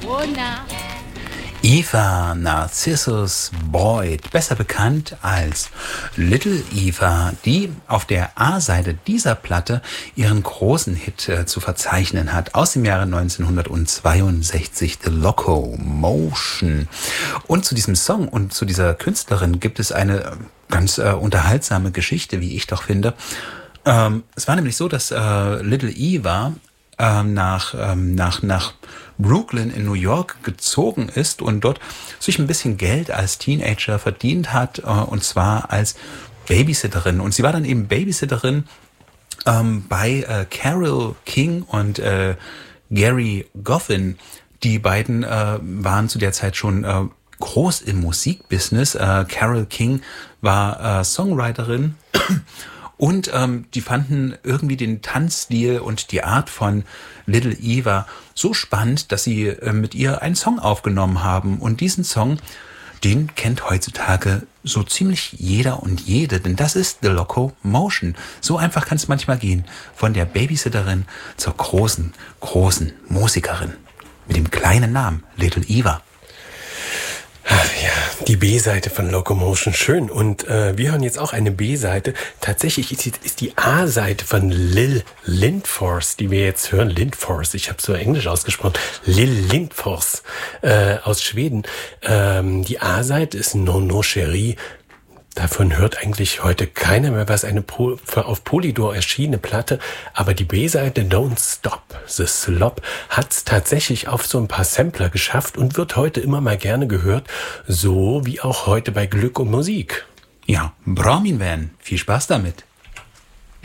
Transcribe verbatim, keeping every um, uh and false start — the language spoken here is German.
Corona. Eva Narcissus Boyd, besser bekannt als Little Eva, die auf der A-Seite dieser Platte ihren großen Hit äh, zu verzeichnen hat, aus dem Jahre neunzehnhundertzweiundsechzig, The Locomotion. Und zu diesem Song und zu dieser Künstlerin gibt es eine ganz äh, unterhaltsame Geschichte, wie ich doch finde. Ähm, es war nämlich so, dass äh, Little Eva ähm, nach, ähm, nach, nach Brooklyn in New York gezogen ist und dort sich ein bisschen Geld als Teenager verdient hat, äh, und zwar als Babysitterin. Und sie war dann eben Babysitterin ähm, bei äh, Carole King und äh, Gary Goffin. Die beiden äh, waren zu der Zeit schon äh, groß im Musikbusiness. Äh, Carole King war äh, Songwriterin. Und ähm, die fanden irgendwie den Tanzstil und die Art von Little Eva so spannend, dass sie äh, mit ihr einen Song aufgenommen haben. Und diesen Song, den kennt heutzutage so ziemlich jeder und jede, denn das ist The Locomotion. So einfach kann es manchmal gehen, von der Babysitterin zur großen, großen Musikerin mit dem kleinen Namen Little Eva. Ach ja, die B-Seite von Locomotion, schön. Und äh, wir hören jetzt auch eine B-Seite. Tatsächlich ist die, ist die A-Seite von Lill Lindfors, die wir jetzt hören. Lindfors, ich habe so Englisch ausgesprochen. Lill Lindfors äh, aus Schweden. Ähm, die A-Seite ist No No Cherie. Davon hört eigentlich heute keiner mehr was, eine po- auf Polydor erschienene Platte, aber die B-Seite Don't Stop the Slop hat's tatsächlich auf so ein paar Sampler geschafft und wird heute immer mal gerne gehört, so wie auch heute bei Glück und Musik. Ja, Brahmin Van, viel Spaß damit.